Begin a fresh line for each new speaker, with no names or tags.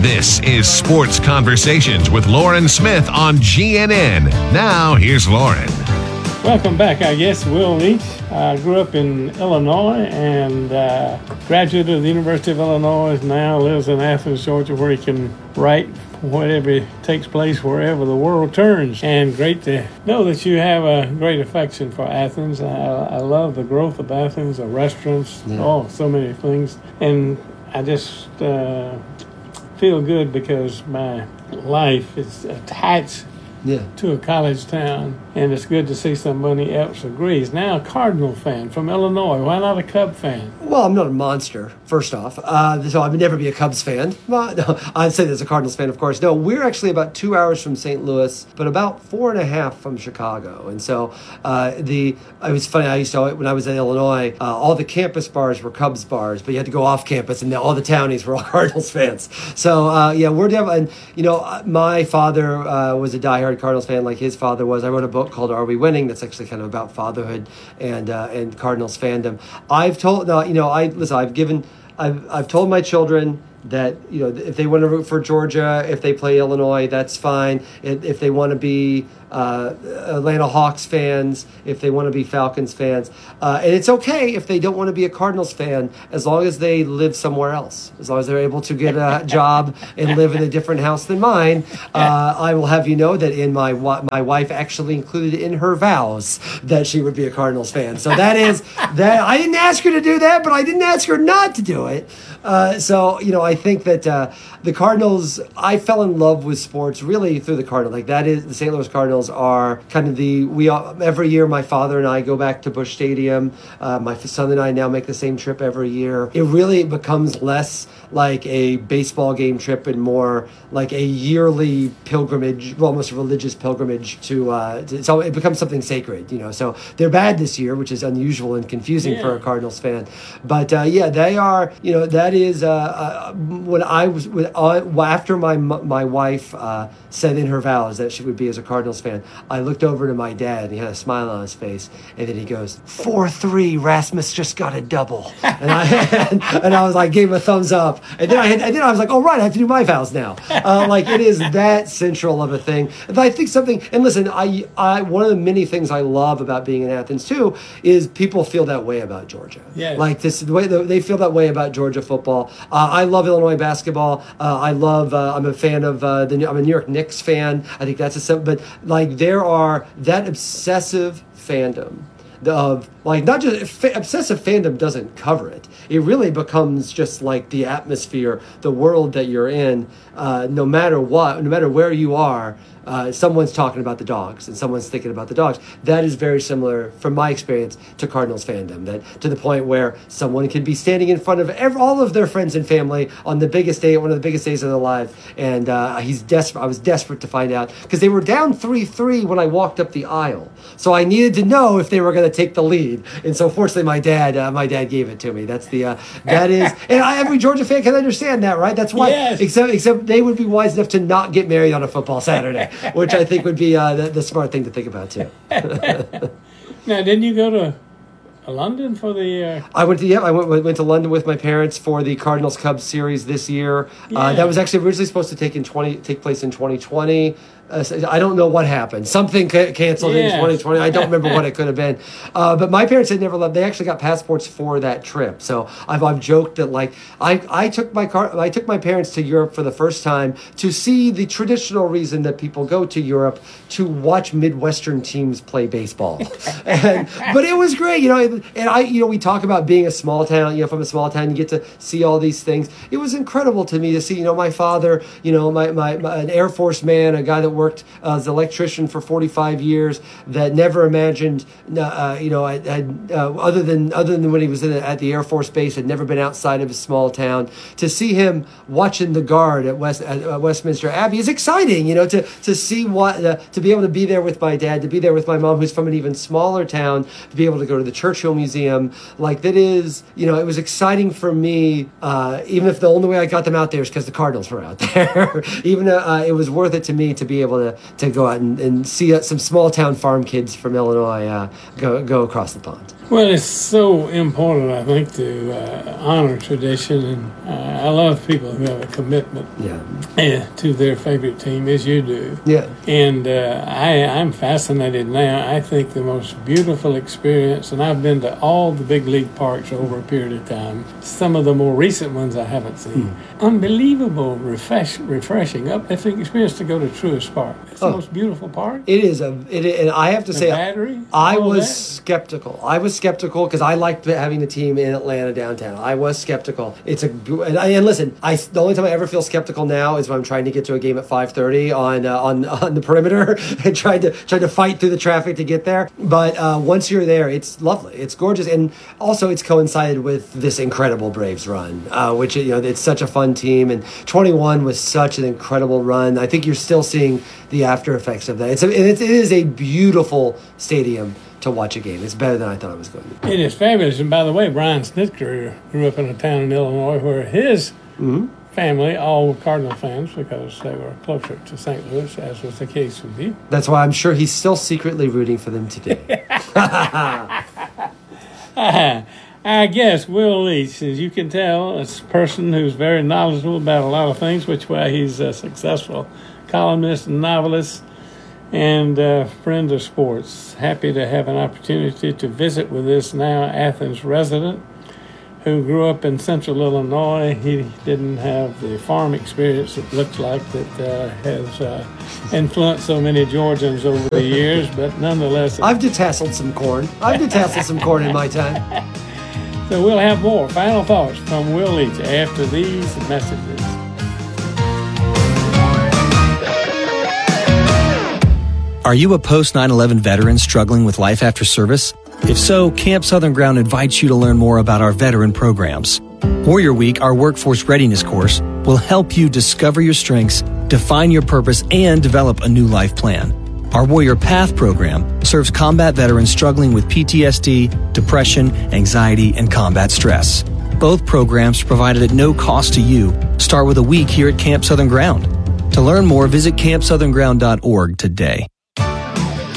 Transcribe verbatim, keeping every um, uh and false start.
This is Sports Conversations with Lauren Smith on G N N. Now, here's Lauren.
Welcome back, I guess. Will Leach. I grew up in Illinois and uh, graduated of the University of Illinois. Now lives in Athens, Georgia, where he can write whatever takes place wherever the world turns. And great to know that you have a great affection for Athens. I, I love the growth of Athens, the restaurants, yeah. oh, so many things. And I just uh, feel good because my life is attached yeah. to a college town, and it's good to see somebody else agrees. Now a Cardinal fan from Illinois. Why not a Cub fan?
Well, I'm not a monster, first off. Uh, so I would never be a Cubs fan. Well, no, I'd say there's a Cardinals fan, of course. No, we're actually about two hours from Saint Louis, but about four and a half from Chicago. And so uh, the it was funny. I used to, when I was in Illinois, uh, all the campus bars were Cubs bars, but you had to go off campus, and all the townies were all Cardinals fans. So uh, yeah, we're definitely. And you know, my father uh, was a diehard Cardinals fan, like his father was. I wrote a book called Are We Winning? That's actually kind of about fatherhood and uh, and Cardinals fandom. I've told, uh, you know, I listen. I've given, I've I've told my children that, you know, if they want to root for Georgia, if they play Illinois, that's fine. If, if they want to be uh, Atlanta Hawks fans, if they want to be Falcons fans, uh, and it's okay if they don't want to be a Cardinals fan, as long as they live somewhere else, as long as they're able to get a job and live in a different house than mine. Uh, I will have you know that in my my wife actually included in her vows that she would be a Cardinals fan. So that is that. I didn't ask her to do that, but I didn't ask her not to do it. Uh, so, you know, I think that uh, the Cardinals, I fell in love with sports really through the Cardinals. Like that is, the Saint Louis Cardinals are kind of the, we all, every year my father and I go back to Busch Stadium. Uh, my son and I now make the same trip every year. It really becomes less like a baseball game trip and more like a yearly pilgrimage, almost a religious pilgrimage to, uh, to, so it becomes something sacred, you know. So they're bad this year, which is unusual and confusing yeah. for a Cardinals fan. But uh, yeah, they are, you know, that is uh, uh, when I was when, uh, after my my wife uh, said in her vows that she would be as a Cardinals fan, I looked over to my dad and he had a smile on his face, and then he goes, four three, Rasmus just got a double, and I and, and I was like, gave him a thumbs up, and then I had, and then I was like, oh right, I have to do my vows now. Uh, like it is that central of a thing. And I think something, and listen, I I one of the many things I love about being in Athens too is people feel that way about Georgia.
Yeah.
Like this, the way they feel that way about Georgia football. Uh, I love Illinois basketball. Uh, I love. Uh, I'm a fan of uh, the. I'm a New York Knicks fan. I think that's a. But like there are that obsessive fandom of like not just fa- obsessive fandom doesn't cover it. It really becomes just like the atmosphere, the world that you're in. Uh, no matter what, no matter where you are. Uh, someone's talking about the Dogs and someone's thinking about the Dogs. That is very similar, from my experience, to Cardinals fandom. That to the point where someone could be standing in front of every, all of their friends and family on the biggest day, one of the biggest days of their life, and uh, he's desperate. I was desperate to find out because they were down three three when I walked up the aisle, so I needed to know if they were going to take the lead. And so, fortunately, my dad, uh, my dad gave it to me. That's the uh, that is, and I, every Georgia fan can understand that, right? That's why.
Yes.
Except, except they would be wise enough to not get married on a football Saturday. Which I think would be uh, the, the smart thing to think about too.
Now, didn't you go to London for the? Uh...
I went to yeah, I went went to London with my parents for the Cardinals Cubs series this year. Yeah. Uh, that was actually originally supposed to take in twenty take place in twenty twenty. Uh, I don't know what happened. Something ca- canceled
yeah.
in twenty twenty. I don't remember what it could have been. Uh, but my parents had never left. They actually got passports for that trip. So I've, I've joked that like I, I took my car I took my parents to Europe for the first time to see the traditional reason that people go to Europe, to watch Midwestern teams play baseball. and, but it was great, you know. And I, you know, we talk about being a small town. You know, from a small town, you get to see all these things. It was incredible to me to see. You know, my father, you know, my, my, my an Air Force man, a guy that worked uh, as an electrician for forty-five years, that never imagined, uh, you know, had, uh, other than other than when he was in, at the Air Force Base, had never been outside of a small town. To see him watching the guard at West at Westminster Abbey is exciting. You know, to to see what uh, to be able to be there with my dad, to be there with my mom, who's from an even smaller town, to be able to go to the church show museum. Like that is, you know, it was exciting for me, uh, even if the only way I got them out there is because the Cardinals were out there. even uh, it was worth it to me to be able to, to go out and, and see uh, some small town farm kids from Illinois uh, go, go across the pond.
Well, it's so important, I think, to uh, honor tradition, and uh, I love people who have a commitment
Yeah.
uh, to their favorite team, as you do.
Yeah.
And uh, I, I'm fascinated now. I think the most beautiful experience, and I've been to all the big league parks over a period of time. Some of the more recent ones I haven't seen. Mm. Unbelievable, refresh, refreshing, uplifting experience to go to Truist Park. It's oh. the most beautiful park.
It is a. It, and I have to
the
say,
battery,
I was
that.
skeptical. I was skeptical because I liked having a team in Atlanta downtown. I was skeptical. It's a and, I, and listen, I the only time I ever feel skeptical now is when I'm trying to get to a game at five thirty on uh, on on the perimeter and trying to trying to fight through the traffic to get there. But uh, once you're there, it's lovely. It's gorgeous, and also it's coincided with this incredible Braves run, uh, which you know it's such a fun team. And twenty-one was such an incredible run. I think you're still seeing the after effects of that. It's a, it is a beautiful stadium to watch a game. It's better than I thought it was going to be.
It is fabulous. And by the way, Brian Snitker grew up in a town in Illinois where his mm-hmm. family, all were Cardinal fans because they were closer to Saint Louis, as was the case with you.
That's why I'm sure he's still secretly rooting for them today.
I guess Will Leitch, as you can tell, is a person who's very knowledgeable about a lot of things, which way he's a successful columnist and novelist and uh, friend of sports. Happy to have an opportunity to visit with this now Athens resident who grew up in central Illinois. He didn't have the farm experience it looks like that uh, has uh, influenced so many Georgians over the years, but nonetheless...
I've detasseled some corn. I've detasseled some corn in my time.
So we'll have more final thoughts from Will Leitch after these messages.
Are you a post nine eleven veteran struggling with life after service? If so, Camp Southern Ground invites you to learn more about our veteran programs. Warrior Week, our workforce readiness course, will help you discover your strengths, define your purpose, and develop a new life plan. Our Warrior Path program serves combat veterans struggling with P T S D, depression, anxiety, and combat stress. Both programs, provided at no cost to you, start with a week here at Camp Southern Ground. To learn more, visit camp southern ground dot org today.